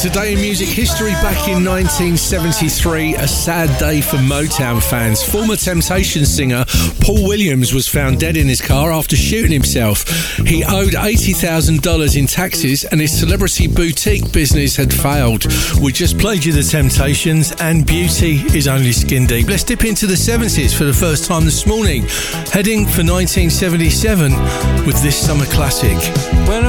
Today in music history, back in 1973, a sad day for Motown fans. Former Temptations singer Paul Williams was found dead in his car after shooting himself. He owed $80,000 in taxes and his celebrity boutique business had failed. We just played you the Temptations and Beauty is Only Skin Deep. Let's dip into the 70s for the first time this morning, heading for 1977 with this summer classic. When